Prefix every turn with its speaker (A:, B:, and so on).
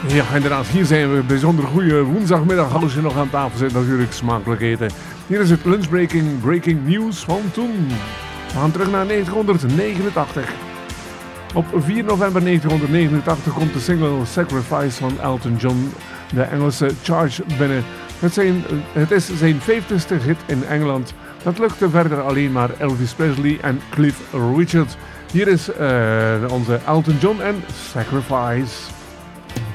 A: Ja, inderdaad. Hier zijn we. Bijzonder goede woensdagmiddag als je nog aan tafel zit. Natuurlijk smakelijk eten. Hier is het breaking news van toen. We gaan terug naar 1989. Op 4 november 1989 komt de single Sacrifice van Elton John de Engelse charts binnen. Het is zijn 50ste hit in Engeland. Dat lukte verder alleen maar Elvis Presley en Cliff Richard. Hier is onze Elton John en Sacrifice.